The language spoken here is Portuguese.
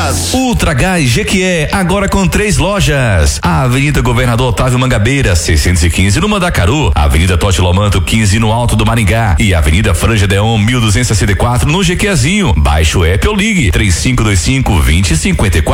lojas. Ultra Gás Jequié, agora com 3 lojas. A Avenida Governador Otávio Mangabeira, 615 no Mandacaru, Avenida Totti Lomanto 15 no Alto do Maringá e Avenida Franja Deon 1264 no Jequiézinho. Baixe o app ou ligue 3525-2054.